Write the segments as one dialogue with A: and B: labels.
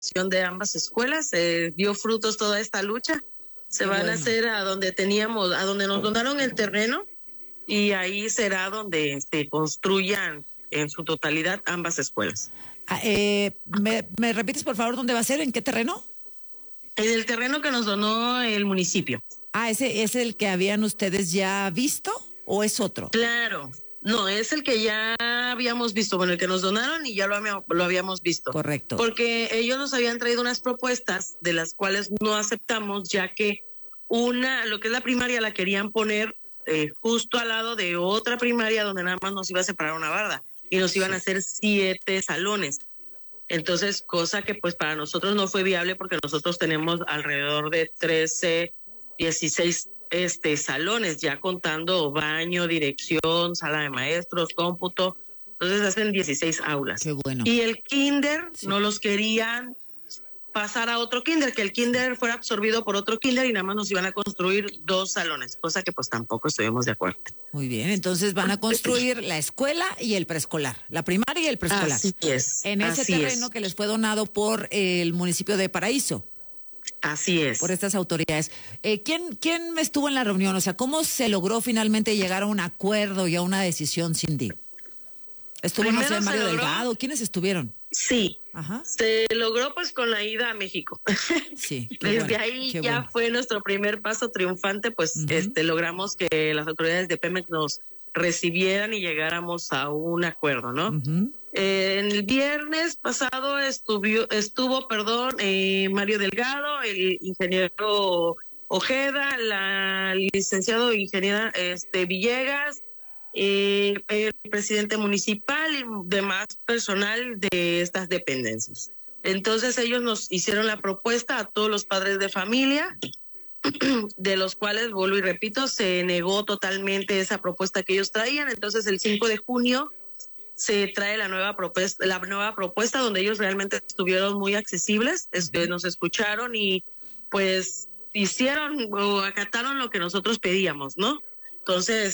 A: de ambas escuelas. Dio frutos toda esta lucha. Se van a hacer a donde nos donaron el terreno, y ahí será donde se construyan en su totalidad ambas escuelas.
B: ¿Me repites, por favor, dónde va a ser? ¿En qué terreno?
A: En el terreno que nos donó el municipio.
B: ¿Ese es el que habían ustedes ya visto o es otro?
A: Claro, no, es el que ya habíamos visto, bueno, el que nos donaron y ya lo habíamos visto.
B: Correcto.
A: Porque ellos nos habían traído unas propuestas de las cuales no aceptamos, ya que lo que es la primaria la querían poner justo al lado de otra primaria donde nada más nos iba a separar una barda y nos iban a hacer 7 salones. Entonces, cosa que pues para nosotros no fue viable, porque nosotros tenemos alrededor de 13, 16 salones, ya contando baño, dirección, sala de maestros, cómputo. Entonces hacen 16 aulas.
B: Qué bueno.
A: Y el kinder no los querían pasar a otro kinder, que el kinder fuera absorbido por otro kinder, y nada más nos iban a construir 2 salones, cosa que pues tampoco estuvimos de acuerdo.
B: Muy bien, entonces van a construir la escuela y el preescolar, la primaria y el preescolar.
A: Así es.
B: En ese terreno que les fue donado por el municipio de Paraíso.
A: Así es.
B: Por estas autoridades. ¿Quién estuvo en la reunión? O sea, ¿cómo se logró finalmente llegar a un acuerdo y a una decisión, Cindy? ¿Estuvo, no sé, Mario Delgado? ¿Quiénes estuvieron?
A: Sí.
B: Ajá.
A: Se logró pues con la ida a México.
B: Sí.
A: Desde ahí ya fue nuestro primer paso triunfante, pues logramos que las autoridades de Pemex nos recibieran y llegáramos a un acuerdo, ¿no? En el viernes pasado estuvo Mario Delgado, el ingeniero Ojeda, la licenciado ingeniera Villegas, el presidente municipal y demás personal de estas dependencias. Entonces ellos nos hicieron la propuesta a todos los padres de familia, de los cuales, vuelvo y repito, se negó totalmente esa propuesta que ellos traían. Entonces el 5 de junio se trae la nueva propuesta donde ellos realmente estuvieron muy accesibles, nos escucharon y pues hicieron o acataron lo que nosotros pedíamos, ¿no? Entonces,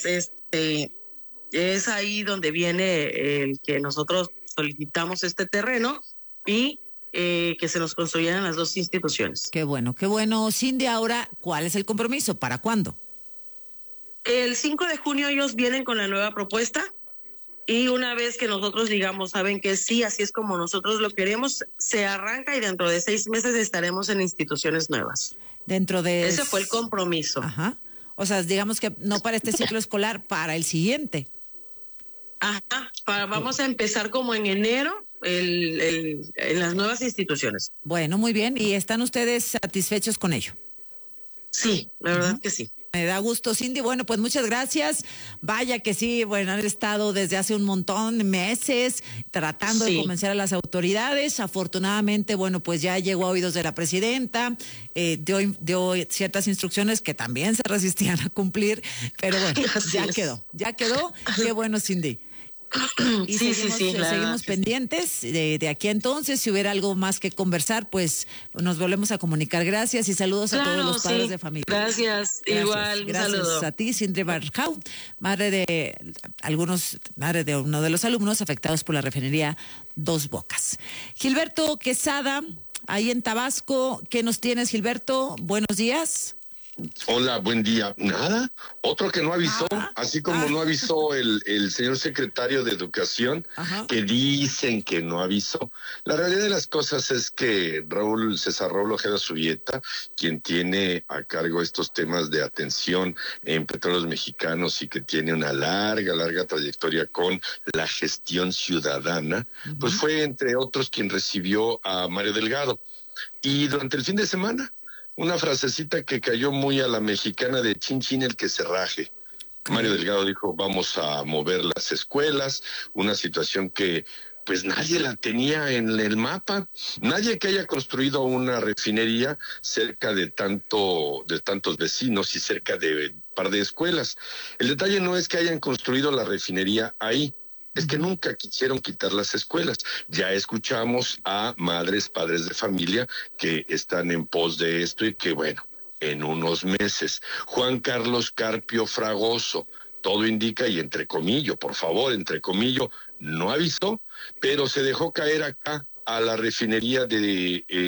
A: es ahí donde viene el que nosotros solicitamos este terreno y que se nos construyeran las 2 instituciones.
B: Qué bueno. Cindy, ahora, ¿cuál es el compromiso? ¿Para cuándo?
A: El 5 de junio ellos vienen con la nueva propuesta, y una vez que nosotros digamos, saben que sí, así es como nosotros lo queremos, se arranca y dentro de 6 meses estaremos en instituciones nuevas. Ese fue el compromiso.
B: Ajá. O sea, digamos que no para este ciclo escolar, para el siguiente.
A: Ajá, vamos a empezar como en enero en las nuevas instituciones.
B: Bueno, muy bien. ¿Y están ustedes satisfechos con ello?
A: Sí, la verdad que sí.
B: Me da gusto, Cindy. Bueno, pues muchas gracias. Vaya que sí, bueno, han estado desde hace un montón de meses tratando de convencer a las autoridades. Afortunadamente, bueno, pues ya llegó a oídos de la presidenta, dio ciertas instrucciones que también se resistían a cumplir, pero bueno, ya quedó. Qué bueno, Cindy. Y seguimos pendientes de aquí entonces. Si hubiera algo más que conversar, pues nos volvemos a comunicar. Gracias y saludos a todos los padres de familia.
A: Gracias, igual.
B: Gracias
A: un saludo
B: a ti, Cindy Barjau, madre de uno de los alumnos afectados por la refinería Dos Bocas. Gilberto Quesada, ahí en Tabasco. ¿Qué nos tienes, Gilberto? Buenos días.
C: Hola, buen día. Nada, otro que no avisó, así como no avisó el señor secretario de Educación, que dicen que no avisó. La realidad de las cosas es que César Raúl Ojeda Zurrieta, quien tiene a cargo estos temas de atención en Petróleos Mexicanos y que tiene una larga trayectoria con la gestión ciudadana, pues fue entre otros quien recibió a Mario Delgado. Y durante el fin de semana, una frasecita que cayó muy a la mexicana de chin chin el que se raje. Mario Delgado dijo, vamos a mover las escuelas, una situación que pues nadie la tenía en el mapa, nadie que haya construido una refinería cerca de tantos vecinos y cerca de un par de escuelas. El detalle no es que hayan construido la refinería ahí, es que nunca quisieron quitar las escuelas. Ya escuchamos a madres, padres de familia que están en pos de esto y que, bueno, en unos meses. Juan Carlos Carpio Fragoso, todo indica, y entre comillas, por favor, entre comillas, no avisó, pero se dejó caer acá a la refinería de